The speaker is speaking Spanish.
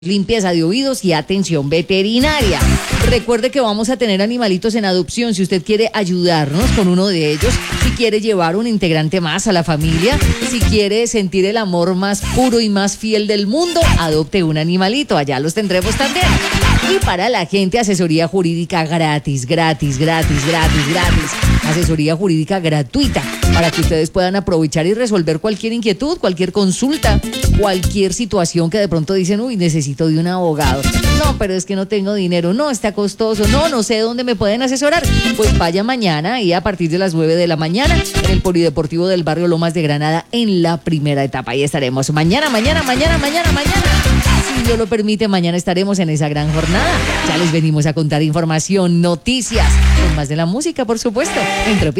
limpieza de oídos y atención veterinaria. Recuerde que vamos a tener animalitos en adopción. Si usted quiere ayudarnos con uno de ellos, si quiere llevar un integrante más a la familia, si quiere sentir el amor más puro y más fiel del mundo, adopte un animalito. Allá los tendremos también. Y para la gente, asesoría jurídica gratis. Asesoría jurídica gratuita para que ustedes puedan aprovechar y resolver cualquier inquietud, cualquier consulta, cualquier situación que de pronto dicen, uy, necesito de un abogado. No, pero es que no tengo dinero, no, está costoso, no sé dónde me pueden asesorar. Pues vaya mañana y a partir de las 9 de la mañana en el Polideportivo del barrio Lomas de Granada en la primera etapa. Ahí estaremos mañana. Si Dios lo permite, mañana estaremos en esa gran jornada. Ya les venimos a contar información, noticias, con más de la música, por supuesto. Entropía.